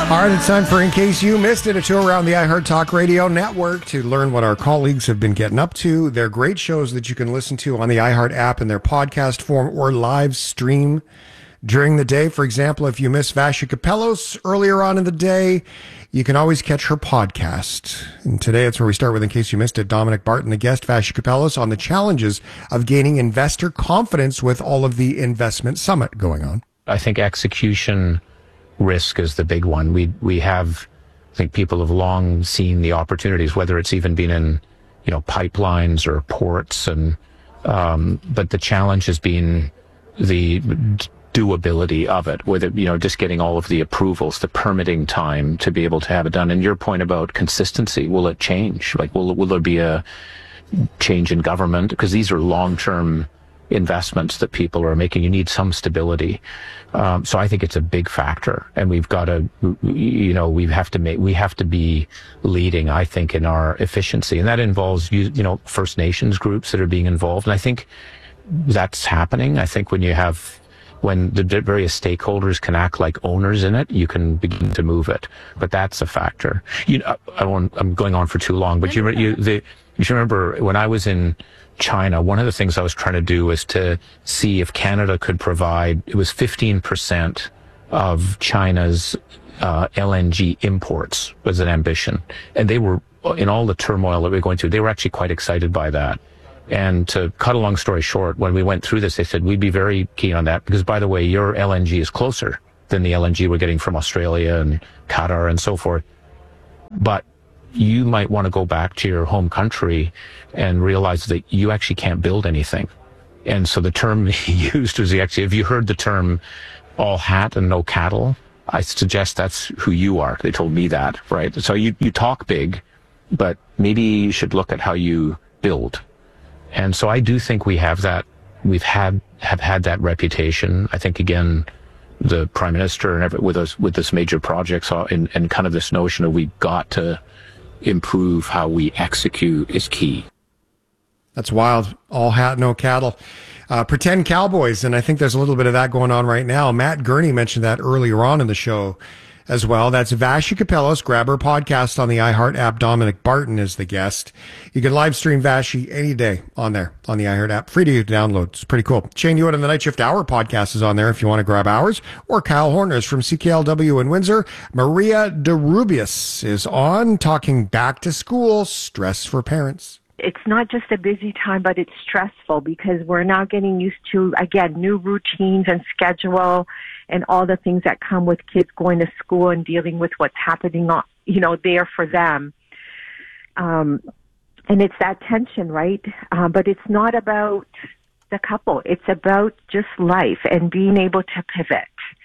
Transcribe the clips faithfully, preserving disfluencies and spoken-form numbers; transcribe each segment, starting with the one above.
All right, it's time for In Case You Missed It, a tour around the iHeart Talk Radio network to learn what our colleagues have been getting up to. They're great shows that you can listen to on the iHeart app in their podcast form or live stream during the day. For example, if you missed Vasha Capellos earlier on in the day, you can always catch her podcast. And today it's where we start with In Case You Missed It, Dominic Barton, the guest, Vasha Capellos, on the challenges of gaining investor confidence with all of the investment summit going on. I think execution risk is the big one. We we have, I think people have long seen the opportunities, whether it's even been in, you know, pipelines or ports, and um, but the challenge has been the doability of it, with it, you know, just getting all of the approvals, the permitting time to be able to have it done. And your point about consistency, will it change? Like, will will there be a change in government? Because these are long-term investments that people are making. You need some stability. Um, so I think it's a big factor, and we've got to, you know, we have to make, we have to be leading, I think, in our efficiency. And that involves, you, you know, First Nations groups that are being involved. And I think that's happening. I think when you have, when the various stakeholders can act like owners in it, you can begin to move it. But that's a factor. You know, I won't, I'm going on for too long, but you, you, the, you remember when I was in China, one of the things I was trying to do was to see if Canada could provide, it was fifteen percent of China's uh, L N G imports was an ambition. And they were, in all the turmoil that we were going through, they were actually quite excited by that. And to cut a long story short, when we went through this, they said, we'd be very keen on that because, by the way, your L N G is closer than the L N G we're getting from Australia and Qatar and so forth. But you might want to go back to your home country and realize that you actually can't build anything. And so the term he used was, he actually, have you heard the term all hat and no cattle? I suggest that's who you are. They told me that, right? So you, you talk big, but maybe you should look at how you build. And so I do think we have that, we've had, have had that reputation. I think, again, the Prime Minister and every, with us, with this major projects and, and kind of this notion of we've got to improve how we execute is key. That's wild. All hat, no cattle. Uh, pretend cowboys, and I think there's a little bit of that going on right now. Matt Gurney mentioned that earlier on in the show as well. That's Vasha Capellos. Grab her podcast on the iHeart app. Dominic Barton is the guest. You can live stream Vashi any day on there, on the iHeart app. Free to download. It's pretty cool. Shane Hewitt and the Night Shift Hour podcast is on there if you want to grab ours. Or Kyle Horner's from C K L W in Windsor. Maria DeRubius is on, talking back to school, stress for parents. It's not just a busy time, but it's stressful because we're now getting used to, again, new routines and schedule and all the things that come with kids going to school and dealing with what's happening, you know, there for them. Um, and it's that tension, right? Uh, but it's not about the couple. It's about just life and being able to pivot.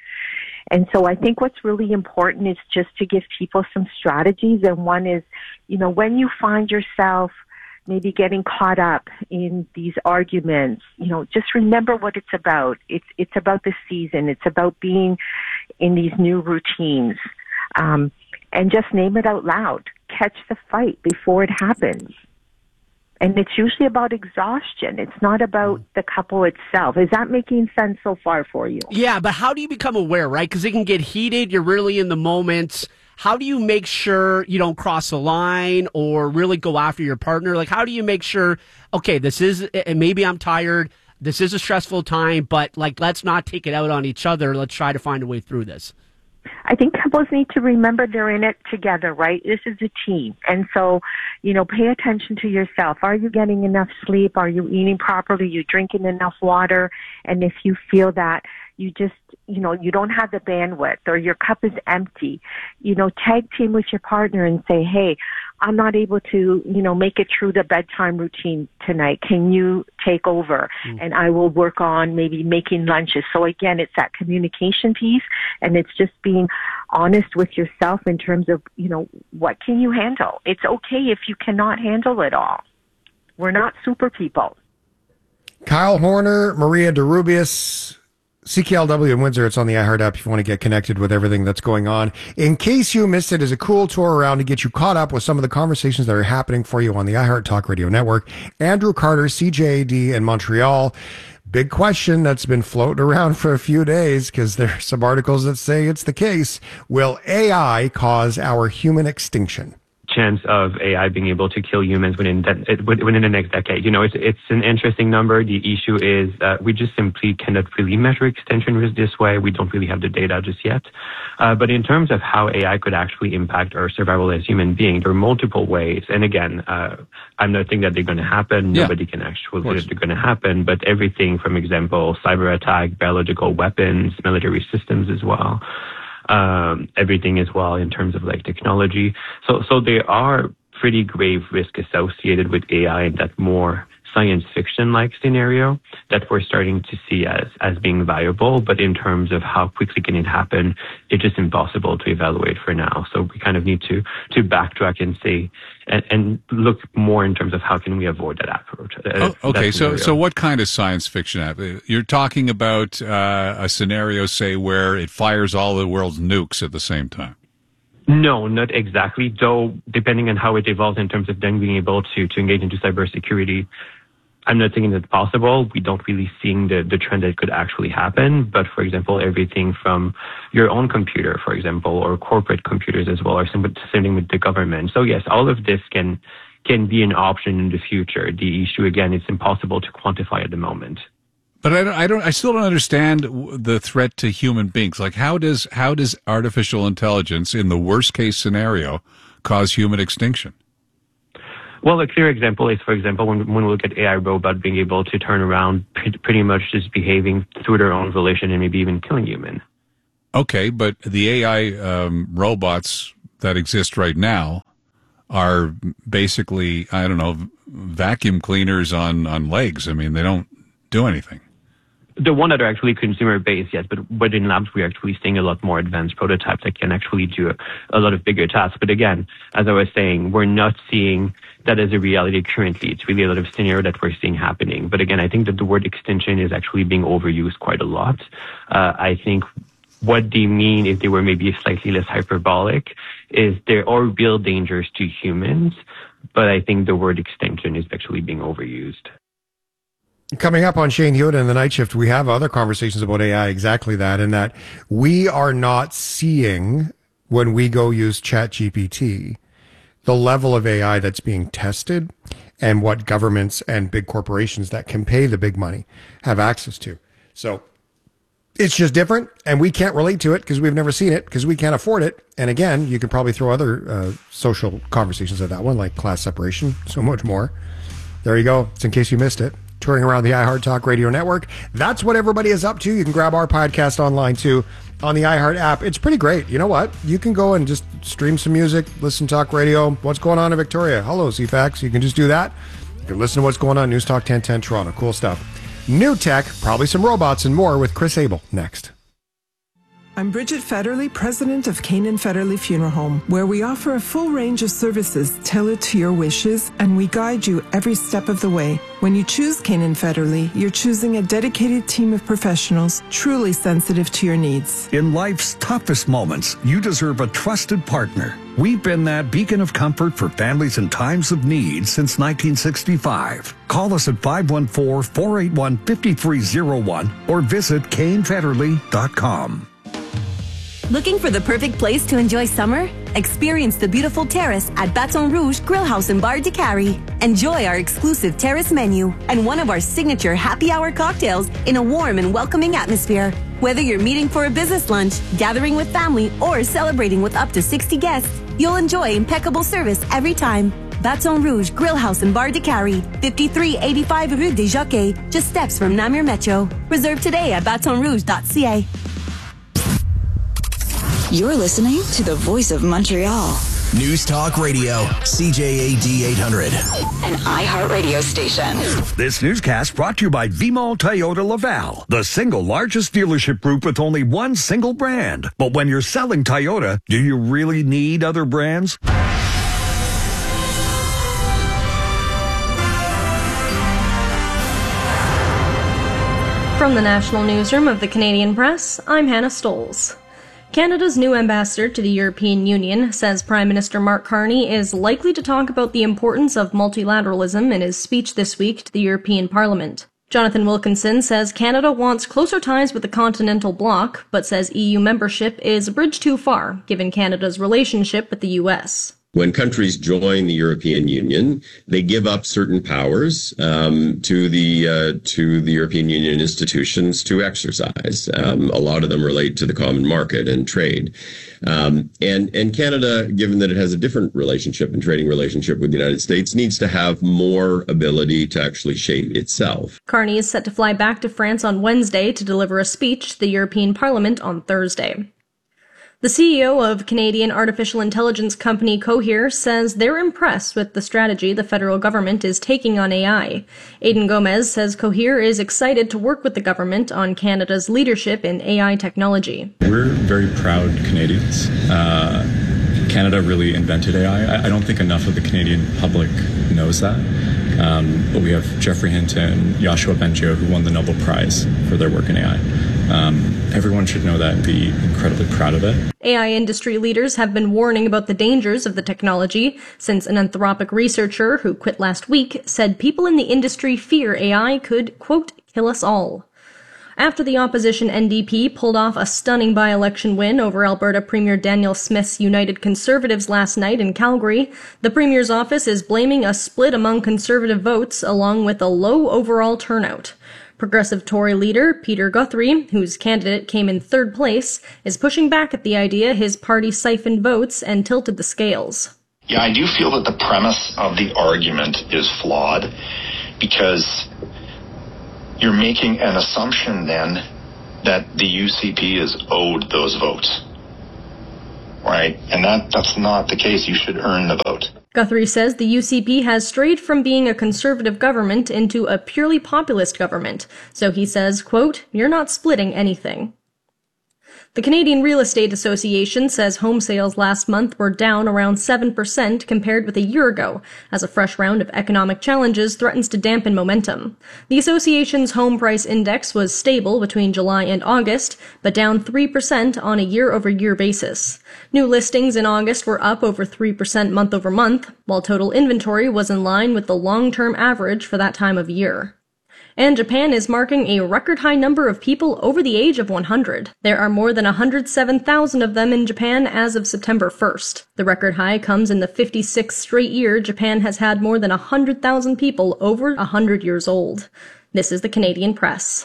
And so I think what's really important is just to give people some strategies. And one is, you know, when you find yourself maybe getting caught up in these arguments, you know, just remember what it's about. It's it's about the season. It's about being in these new routines. Um, and just name it out loud. Catch the fight before it happens. And it's usually about exhaustion. It's not about the couple itself. Is that making sense so far for you? Yeah, but how do you become aware, right? Because it can get heated. You're really in the moment. How do you make sure you don't cross the line or really go after your partner? Like, how do you make sure, okay, this is, maybe I'm tired, this is a stressful time, but, like, let's not take it out on each other. Let's try to find a way through this. I think couples need to remember they're in it together, right? This is a team. And so, you know, pay attention to yourself. Are you getting enough sleep? Are you eating properly? Are you drinking enough water? And if you feel that you just, you know, you don't have the bandwidth or your cup is empty, you know, tag team with your partner and say, hey, I'm not able to, you know, make it through the bedtime routine tonight. Can you take over? Mm. And I will work on maybe making lunches. So again, it's that communication piece, and it's just being honest with yourself in terms of, you know, what can you handle? It's okay if you cannot handle it all. We're not super people. Kyle Horner, Maria DeRubius, C K L W in Windsor. It's on the iHeart app if you want to get connected with everything that's going on. In case you missed it, is a cool tour around to get you caught up with some of the conversations that are happening for you on the iHeart Talk Radio Network. Andrew Carter, C J A D in Montreal. big question that's been floating around for a few days because there are some articles that say it's the case. Will A I cause our human extinction? Chance of A I being able to kill humans within de- within the next decade. You know, it's it's an interesting number. The issue is that we just simply cannot really measure extinction risk this way. We don't really have the data just yet. Uh, but in terms of how A I could actually impact our survival as human beings, there are multiple ways. And again, uh, I'm not saying that they're going to happen. Yeah. Nobody can actually say that they're going to happen. But everything from example, cyber attack, biological weapons, military systems as well. Um, everything as well in terms of like technology. So, so there are pretty grave risks associated with A I in that more science fiction like scenario that we're starting to see as, as being viable. But in terms of how quickly can it happen, it's just impossible to evaluate for now. So we kind of need to, to backtrack and see and, and look more in terms of how can we avoid that approach. Uh, oh, okay. that so, so what kind of science fiction? You're talking about uh, a scenario, say, where it fires all the world's nukes at the same time. No, not exactly. Though, depending on how it evolves in terms of then being able to, to engage into cybersecurity, I'm not thinking that's possible. We don't really see the, the trend that could actually happen. But for example, everything from your own computer, for example, or corporate computers as well, or same thing with the government. So yes, all of this can can be an option in the future. The issue, again, it's impossible to quantify at the moment. But I don't, I don't, I still don't understand the threat to human beings. Like, how does, how does artificial intelligence, in the worst case scenario, cause human extinction? Well, a clear example is, for example, when, when we look at A I robots being able to turn around pretty, pretty much just behaving through their own volition and maybe even killing humans. Okay, but the A I um, robots that exist right now are basically, I don't know, vacuum cleaners on, on legs. I mean, they don't do anything. The one that are actually consumer-based, yes, but within labs, we're actually seeing a lot more advanced prototypes that can actually do a, a lot of bigger tasks. But again, as I was saying, we're not seeing that as a reality currently. It's really a lot of scenario that we're seeing happening. But again, I think that the word extinction is actually being overused quite a lot. Uh, I think what they mean, if they were maybe slightly less hyperbolic, is there are real dangers to humans, but I think the word extinction is actually being overused. Coming up on Shane Hewitt and the Night Shift, we have other conversations about A I, exactly that, and that we are not seeing, when we go use ChatGPT, the level of A I that's being tested and what governments and big corporations that can pay the big money have access to. So it's just different, and we can't relate to it because we've never seen it, because we can't afford it. And again, you could probably throw other uh, social conversations at that one, like class separation, so much more. There you go. It's in case you missed it. Touring around the iHeart Talk Radio Network. That's what everybody is up to. You can grab our podcast online too on the iHeart app. It's pretty great. You know what? You can go and just stream some music, listen to talk radio. What's going on in Victoria? Hello, C FAX. You can just do that. You can listen to what's going on News Talk ten ten Toronto. Cool stuff. New tech, probably some robots and more with Chris Abel next. I'm Bridget Federley, president of Canaan Federley Funeral Home, where we offer a full range of services tailored to your wishes, and we guide you every step of the way. When you choose Canaan Federley, you're choosing a dedicated team of professionals truly sensitive to your needs. In life's toughest moments, you deserve a trusted partner. We've been that beacon of comfort for families in times of need since nineteen sixty-five. Call us at five one four, four eight one, five three zero one or visit Kane Federley dot com. Looking for the perfect place to enjoy summer? Experience the beautiful terrace at Baton Rouge Grill House and Bar de Cary. Enjoy our exclusive terrace menu and one of our signature happy hour cocktails in a warm and welcoming atmosphere. Whether you're meeting for a business lunch, gathering with family, or celebrating with up to sixty guests, you'll enjoy impeccable service every time. Baton Rouge Grill House and Bar de Cary, fifty-three eighty-five Rue des Jockeys, just steps from Namur Metro. Reserve today at baton rouge dot c a. You're listening to the Voice of Montreal. News Talk Radio, C J A D eight hundred. An iHeart radio station. This newscast brought to you by V MOL Toyota Laval, the single largest dealership group with only one single brand. But when you're selling Toyota, do you really need other brands? From the National Newsroom of the Canadian Press, I'm Hannah Stoles. Canada's new ambassador to the European Union says Prime Minister Mark Carney is likely to talk about the importance of multilateralism in his speech this week to the European Parliament. Jonathan Wilkinson says Canada wants closer ties with the continental bloc, but says E U membership is a bridge too far, given Canada's relationship with the U S. When countries join the European Union, they give up certain powers um, to the uh, to the European Union institutions to exercise. Um, a lot of them relate to the common market and trade. Um, and and Canada, given that it has a different relationship and trading relationship with the United States, needs to have more ability to actually shape itself. Carney is set to fly back to France on Wednesday to deliver a speech to the European Parliament on Thursday. The C E O of Canadian artificial intelligence company Cohere says they're impressed with the strategy the federal government is taking on A I. Aidan Gomez says Cohere is excited to work with the government on Canada's leadership in A I technology. We're very proud Canadians. Uh, Canada really invented A I. I don't think enough of the Canadian public knows that. Um, but we have Geoffrey Hinton and Yoshua Bengio who won the Nobel Prize for their work in A I. Um, everyone should know that and be incredibly proud of it. A I industry leaders have been warning about the dangers of the technology since an Anthropic researcher who quit last week said people in the industry fear A I could, quote, kill us all. After the opposition N D P pulled off a stunning by-election win over Alberta Premier Daniel Smith's United Conservatives last night in Calgary, the Premier's office is blaming a split among Conservative votes along with a low overall turnout. Progressive Tory leader Peter Guthrie, whose candidate came in third place, is pushing back at the idea his party siphoned votes and tilted the scales. Yeah, I do feel that the premise of the argument is flawed because you're making an assumption then that the U C P is owed those votes, right? And that, that's not the case. You should earn the vote. Guthrie says the U C P has strayed from being a conservative government into a purely populist government. So he says, quote, you're not splitting anything. The Canadian Real Estate Association says home sales last month were down around seven percent compared with a year ago, as a fresh round of economic challenges threatens to dampen momentum. The association's home price index was stable between July and August, but down three percent on a year-over-year basis. New listings in August were up over three percent month-over-month, while total inventory was in line with the long-term average for that time of year. And Japan is marking a record-high number of people over the age of one hundred. There are more than one hundred seven thousand of them in Japan as of September first. The record high comes in the fifty-sixth straight year Japan has had more than one hundred thousand people over one hundred years old. This is the Canadian Press.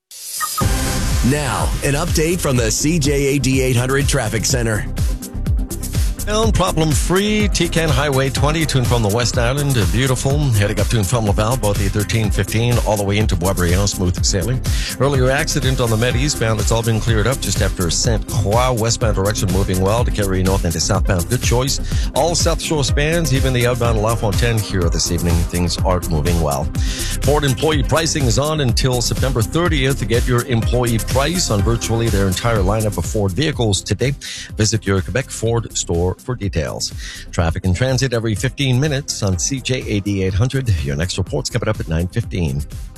Now, an update from the C J A D eight hundred Traffic Center. Down problem-free, T-Can Highway twenty to and from the West Island. Beautiful. Heading up to and from Laval, both the thirteen fifteen, all the way into Boisbriand, smooth sailing. Earlier accident on the Med eastbound. It's all been cleared up just after Saint Croix. Westbound direction moving well. To carry north into southbound, good choice. All South Shore spans, even the outbound La Fontaine here this evening. Things are moving well. Ford employee pricing is on until September thirtieth. To get your employee price on virtually their entire lineup of Ford vehicles today, visit your Quebec Ford store for details. Traffic and transit every fifteen minutes on C J A D eight hundred. Your next report's coming up at nine fifteen.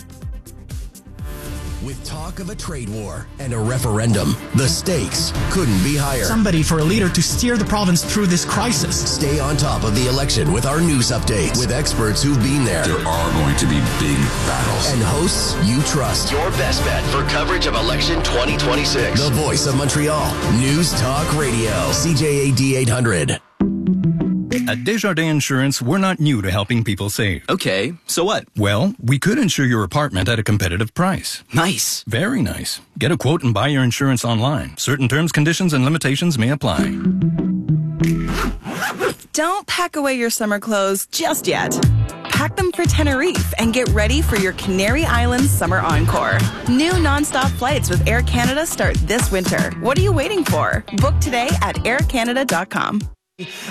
With talk of a trade war and a referendum, the stakes couldn't be higher. Somebody for a leader to steer the province through this crisis. Stay on top of the election with our news updates with experts who've been there. There are going to be big battles. And hosts you trust. Your best bet for coverage of election twenty twenty-six. The voice of Montreal. News Talk Radio. C J A D eight hundred. At Desjardins Insurance, we're not new to helping people save. Okay, so what? Well, we could insure your apartment at a competitive price. Nice. Very nice. Get a quote and buy your insurance online. Certain terms, conditions, and limitations may apply. Don't pack away your summer clothes just yet. Pack them for Tenerife and get ready for your Canary Islands Summer Encore. New nonstop flights with Air Canada start this winter. What are you waiting for? Book today at air canada dot com.